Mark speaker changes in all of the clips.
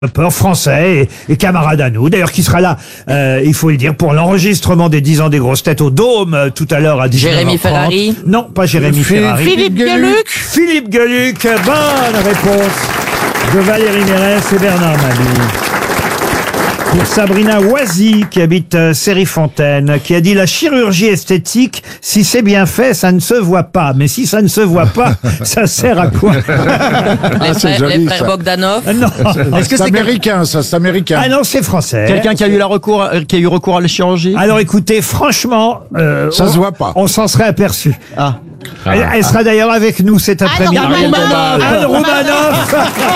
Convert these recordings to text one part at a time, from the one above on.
Speaker 1: français et camarade à nous, d'ailleurs qui sera là, il faut le dire, pour l'enregistrement des 10 ans des grosses têtes au Dôme tout à l'heure à 19h30.
Speaker 2: Jérémy Ferrari?
Speaker 1: Non, pas Jérémy Ferrari.
Speaker 3: Philippe Gueluc.
Speaker 1: Philippe Gueluc, bonne réponse de Valérie Mérès et Bernard Mabille. Pour Sabrina Oisy, qui habite Série-Fontaine, qui a dit: la chirurgie esthétique, si c'est bien fait, ça ne se voit pas. Mais si ça ne se voit pas, ça sert à quoi?
Speaker 2: Les frères Bogdanov?
Speaker 1: Non.
Speaker 4: Est-ce que c'est américain, ça, c'est américain?
Speaker 1: Ah non, c'est français.
Speaker 3: Quelqu'un qui a eu recours à la chirurgie?
Speaker 1: Alors écoutez, franchement,
Speaker 4: Ça se voit pas.
Speaker 1: On s'en serait aperçu.
Speaker 3: Ah.
Speaker 1: Elle sera d'ailleurs avec nous cet après-midi. Anne Roumanoff.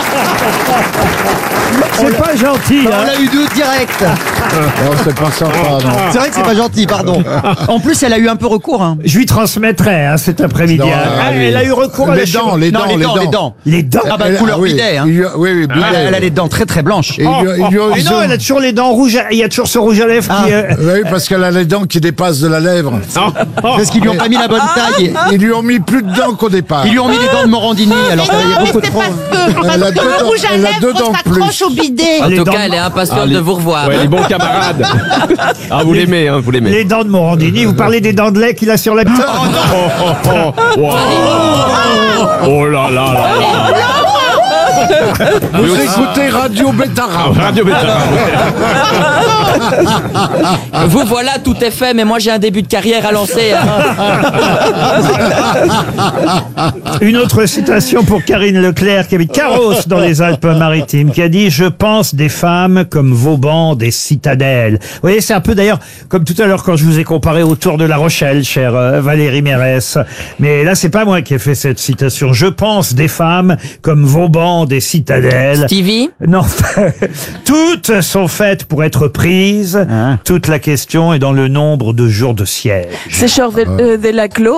Speaker 1: C'est pas gentil.
Speaker 3: On
Speaker 1: Hein.
Speaker 3: l'a eu deux direct.
Speaker 4: Oh, c'est pas sympa, non.
Speaker 3: C'est vrai que c'est pas gentil, pardon. En plus, elle a eu un peu recours. Hein.
Speaker 1: Je lui transmettrai cet après-midi.
Speaker 4: Non,
Speaker 1: Elle a eu recours à la
Speaker 4: les dents, les
Speaker 3: Non,
Speaker 4: dents,
Speaker 3: les dents.
Speaker 1: Les dents.
Speaker 3: Ah bah couleur
Speaker 4: oui.
Speaker 3: bidet. Hein.
Speaker 4: Oui, bidet.
Speaker 3: Elle a les dents très très blanches.
Speaker 4: Et il lui a
Speaker 1: Mais non, elle a toujours les dents rouges. Il y a toujours ce rouge à lèvres qui.
Speaker 4: Oui, parce qu'elle a les dents qui dépassent de la lèvre.
Speaker 3: Parce qu'ils lui ont pas mis la bonne taille.
Speaker 4: Ils lui ont mis plus de dents qu'au départ.
Speaker 3: Ils lui ont mis des dents de Morandini. Alors qu'il y a beaucoup trop.
Speaker 4: Elle a deux dents de plus.
Speaker 5: au bidet.
Speaker 2: En
Speaker 1: Les
Speaker 2: tout
Speaker 1: dents
Speaker 2: cas,
Speaker 1: de-
Speaker 2: elle est impatiente de vous revoir.
Speaker 6: Ouais, les bons camarades. Ah, vous l'aimez, hein, vous l'aimez.
Speaker 1: Les dents de Morandini. Vous parlez des dents de lait qu'il a sur la bite.
Speaker 6: Oh là là là là.
Speaker 4: Vous écoutez Radio Bétara.
Speaker 6: Radio Bétara.
Speaker 2: Vous voilà, tout est fait, mais moi j'ai un début de carrière à lancer.
Speaker 1: Une autre citation pour Karine Leclerc, qui habite Carros dans les Alpes-Maritimes, qui a dit: je pense des femmes comme Vauban des citadelles. Vous voyez, c'est un peu d'ailleurs comme tout à l'heure quand je vous ai comparé au Tour de la Rochelle, chère Valérie Mérès. Mais là, c'est pas moi qui ai fait cette citation. Je pense des femmes comme Vauban des citadelles.
Speaker 2: Stevie?
Speaker 1: Non, toutes sont faites pour être prises. Toute la question est dans le nombre de jours de siège.
Speaker 5: C'est Charles de Laclos.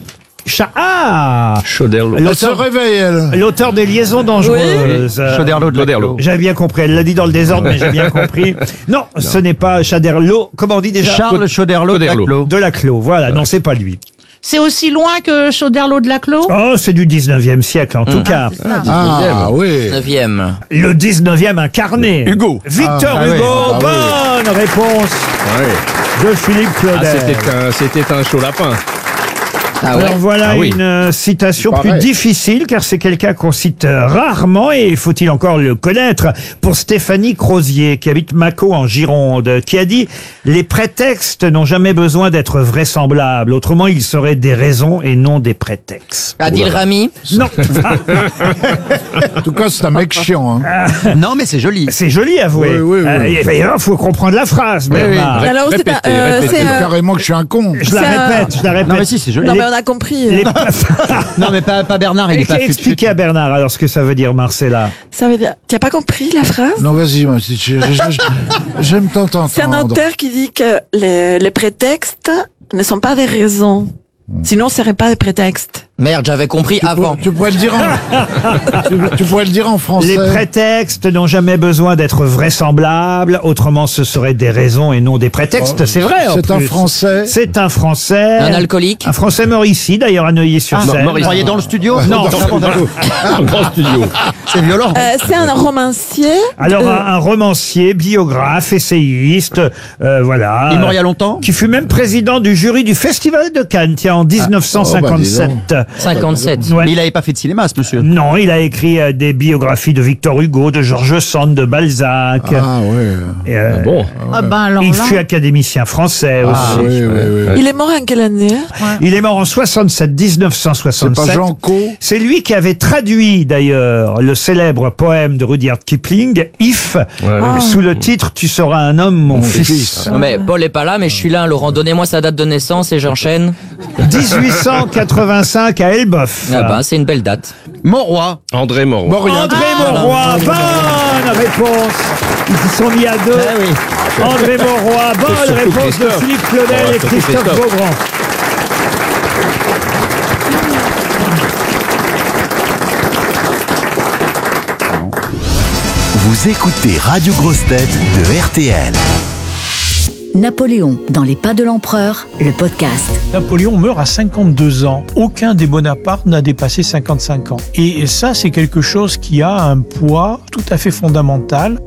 Speaker 6: Chauderlo.
Speaker 4: Elle se réveille, elle.
Speaker 1: L'auteur des Liaisons dangereuses.
Speaker 6: Chauderlo.
Speaker 1: J'avais bien compris. Elle l'a dit dans le désordre, mais j'ai bien compris. Non, ce n'est pas Chaderlo. Comment on dit déjà?
Speaker 3: Charles Chauderlo de Laclos.
Speaker 1: De Laclos. Voilà. Non, c'est pas lui.
Speaker 5: C'est aussi loin que Chauderlo de Laclos.
Speaker 1: Oh, c'est du 19e siècle, en tout cas.
Speaker 4: Ah, oui.
Speaker 2: 9e.
Speaker 1: Le 19e incarné.
Speaker 6: Hugo.
Speaker 1: Victor Hugo. Bonne réponse de Philippe Claudel.
Speaker 6: C'était un chaud lapin.
Speaker 2: Ah ouais?
Speaker 1: Alors voilà
Speaker 6: Ah oui.
Speaker 1: une citation
Speaker 4: Il
Speaker 1: plus
Speaker 4: paraît.
Speaker 1: difficile, car c'est quelqu'un qu'on cite rarement, et faut-il encore le connaître, pour Stéphanie Crozier, qui habite Mâcon en Gironde, qui a dit: les prétextes n'ont jamais besoin d'être vraisemblables, autrement ils seraient des raisons et non des prétextes.
Speaker 2: Adil Rami?
Speaker 1: Non,
Speaker 4: En tout cas, c'est un mec chiant. Hein.
Speaker 3: Non, mais c'est joli.
Speaker 1: c'est joli à avouer.
Speaker 4: Oui, oui, oui.
Speaker 1: Il faut comprendre la phrase, Bernard.
Speaker 5: Alors c'est
Speaker 6: Répétez,
Speaker 4: C'est carrément que je suis un con.
Speaker 1: Je la répète.
Speaker 3: Non, mais si, c'est joli.
Speaker 5: Non, mais on a compris.
Speaker 3: Non, mais pas Bernard, il est pas
Speaker 1: Expliquez à Bernard alors ce que ça veut dire, Marcella.
Speaker 5: Ça veut dire. Tu n'as pas compris la phrase?
Speaker 4: Non, vas-y, moi, j'aime tant t'entendre.
Speaker 5: C'est un auteur qui dit que les prétextes ne sont pas des raisons. Sinon, ce ne serait pas des prétextes.
Speaker 2: Merde, j'avais compris avant.
Speaker 4: Tu pourrais le dire tu pourrais le dire en français.
Speaker 1: Les prétextes n'ont jamais besoin d'être vraisemblables, autrement ce seraient des raisons et non des prétextes. C'est vrai. en
Speaker 4: C'est un
Speaker 1: plus.
Speaker 4: Français.
Speaker 1: C'est un Français.
Speaker 2: Un alcoolique?
Speaker 1: Un Français mort ici, d'ailleurs, à Neuilly-sur-Seine.
Speaker 3: Vous croyez dans le studio?
Speaker 1: Non.
Speaker 6: Un grand studio.
Speaker 3: C'est violent.
Speaker 5: C'est un romancier.
Speaker 1: Alors, un romancier, biographe, essayiste, voilà.
Speaker 3: Il est mort il y a longtemps?
Speaker 1: Qui fut même président du jury du Festival de Cannes, tiens, en 1957.
Speaker 2: 57.
Speaker 1: Ouais.
Speaker 3: Mais il n'avait pas fait de cinéma, ce monsieur.
Speaker 1: Non, il a écrit des biographies de Victor Hugo, de Georges Sand, de Balzac.
Speaker 4: Ah, oui.
Speaker 1: Et,
Speaker 6: Bon.
Speaker 5: Ah ben alors
Speaker 1: il
Speaker 5: là.
Speaker 1: fut académicien français aussi.
Speaker 4: Oui.
Speaker 5: Il est mort en quelle année?
Speaker 1: Il est mort en 67,
Speaker 4: C'est
Speaker 1: 1967.
Speaker 4: pas Jean Co.
Speaker 1: C'est lui qui avait traduit d'ailleurs le célèbre poème de Rudyard Kipling, If, sous le titre Tu seras un homme, mon fils.
Speaker 2: Mais Paul est pas là, mais je suis là. Laurent, donnez-moi sa date de naissance et j'enchaîne.
Speaker 1: 1885 à Elbeuf.
Speaker 2: Ah ben, c'est une belle date.
Speaker 3: Mauroy.
Speaker 6: André Mauroy.
Speaker 1: André Mauroy, bonne réponse. Ils se sont mis à deux. André Mauroy, bonne
Speaker 6: surtout
Speaker 1: réponse de
Speaker 6: Christophe.
Speaker 1: Philippe Claudel et
Speaker 6: surtout
Speaker 1: Christophe
Speaker 6: Christophe.
Speaker 1: Beaugrand.
Speaker 7: Vous écoutez Radio Grosse Tête de RTL. Napoléon dans les pas de l'empereur, le podcast.
Speaker 8: Napoléon meurt à 52 ans. Aucun des Bonaparte n'a dépassé 55 ans. Et ça, c'est quelque chose qui a un poids tout à fait fondamental.